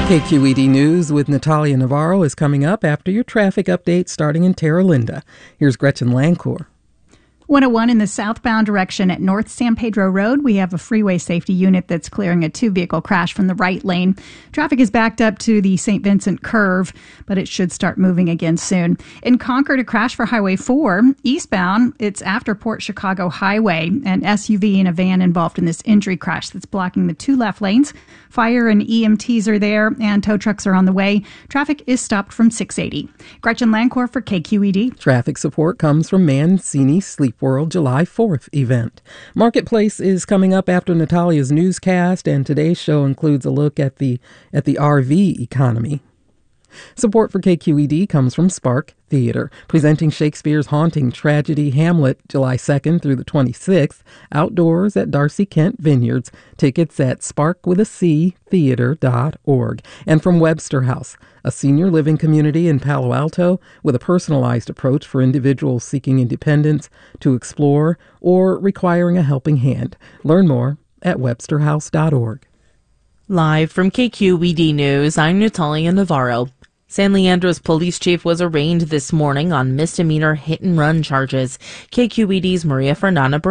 KQED News with Natalia Navarro is coming up after your traffic update starting in Terra Linda. Here's Gretchen Lancourt. 101 in the southbound direction at North San Pedro Road. We have a freeway safety unit that's clearing a two-vehicle crash from the right lane. Traffic is backed up to the St. Vincent curve, but it should start moving again soon. In Concord, a crash for Highway 4. Eastbound, it's after Port Chicago Highway. An SUV and a van involved in this injury crash that's blocking the two left lanes. Fire and EMTs are there, and tow trucks are on the way. Traffic is stopped from 680. Gretchen Lancourt for KQED. Traffic support comes from Mancini Sleep World July 4th event. Marketplace is coming up after Natalia's newscast, and today's show includes a look at the RV economy. Support for KQED comes from Spark Theater, presenting Shakespeare's haunting tragedy Hamlet July 2nd through the 26th, outdoors at Darcy Kent Vineyards. Tickets at sparkwithactheater.org. And from Webster House, a senior living community in Palo Alto with a personalized approach for individuals seeking independence, to explore, or requiring a helping hand. Learn more at websterhouse.org. Live from KQED News, I'm Natalia Navarro. San Leandro's police chief was arraigned this morning on misdemeanor hit-and-run charges. KQED's Maria Fernanda